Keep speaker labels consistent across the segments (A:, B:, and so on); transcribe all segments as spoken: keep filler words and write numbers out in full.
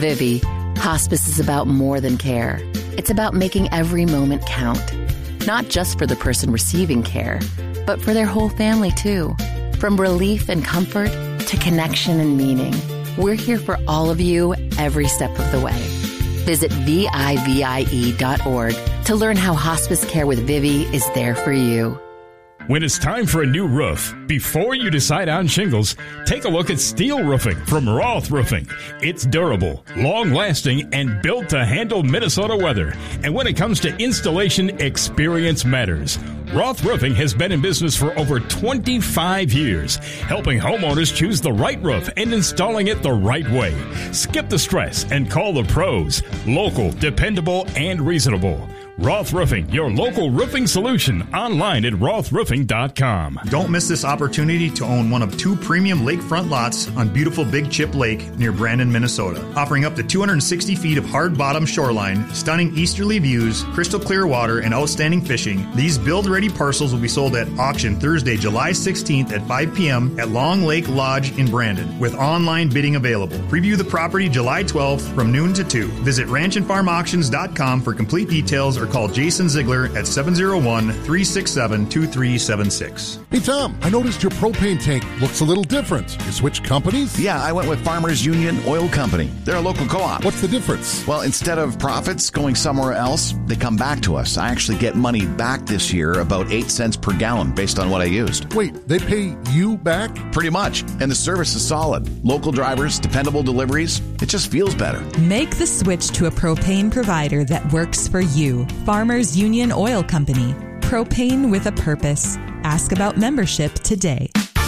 A: Vivi, hospice is about more than care. It's about making every moment count. Not just for the person receiving care, but for their whole family too. From relief and comfort to connection and meaning. We're here for all of you every step of the way. Visit V I V I E dot org to learn how hospice care with Vivi is there for you.
B: When it's time for a new roof, before you decide on shingles, take a look at steel roofing from Roth Roofing. It's durable, long-lasting, and built to handle Minnesota weather. And when it comes to installation, experience matters. Roth Roofing has been in business for over twenty-five years, helping homeowners choose the right roof and installing it the right way. Skip the stress and call the pros. Local, dependable, and reasonable. Roth Roofing, your local roofing solution, online at roth roofing dot com.
C: Don't miss this opportunity to own one of two premium lakefront lots on beautiful Big Chip Lake near Brandon, Minnesota. Offering up to two hundred sixty feet of hard-bottom shoreline, stunning easterly views, crystal clear water, and outstanding fishing, these build-ready parcels will be sold at auction Thursday, July sixteenth at five p.m. at Long Lake Lodge in Brandon, with online bidding available. Preview the property July twelfth from noon to two. Visit ranch and farm auctions dot com for complete details or call Jason Ziegler at seven oh one, three six seven, two three seven six.
D: Hey, Tom, I noticed your propane tank looks a little different. You switched companies?
E: Yeah, I went with Farmers Union Oil Company. They're a local co-op.
D: What's the difference?
E: Well, instead of profits going somewhere else, they come back to us. I actually get money back this year, about eight cents per gallon based on what I used.
D: Wait, they pay you back?
E: Pretty much. And the service is solid. Local drivers, dependable deliveries. It just feels better.
F: Make the switch to a propane provider that works for you. Farmers Union Oil Company. Propane with a purpose. Ask about membership today.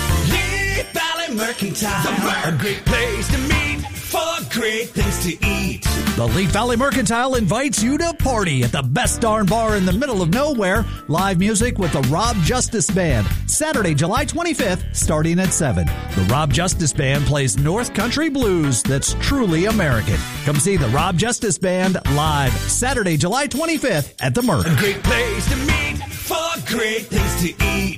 G: Leaf Valley Mercantile, a great place to meet for great things to eat.
H: The Leaf Valley Mercantile invites you to party at the best darn bar in the middle of nowhere. Live music with the Rob Justice Band. Saturday, July twenty-fifth, starting at seven. The Rob Justice Band plays North Country blues that's truly American. Come see the Rob Justice Band live Saturday, July twenty-fifth at the Merc.
G: A great place to meet for great things to eat.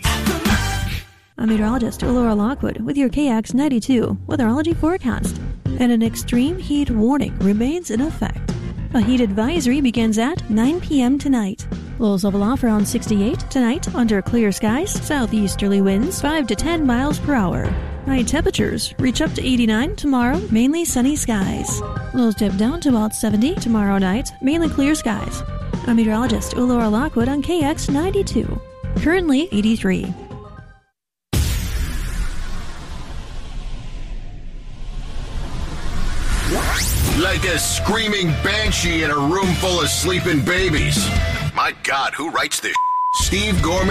I: I'm meteorologist Laura Lockwood with your K X ninety-two weatherology forecast. And an extreme heat warning remains in effect. A heat advisory begins at nine p.m. tonight. Lows level off around sixty-eight tonight under clear skies, southeasterly winds five to ten miles per hour. Night temperatures reach up to eighty-nine tomorrow, mainly sunny skies. Lows dip down to about seventy tomorrow night, mainly clear skies. I'm meteorologist Laura Lockwood on K X ninety-two. Currently eighty-three.
J: Like a screaming banshee in a room full of sleeping babies. My God, who writes this? Steve Gorman.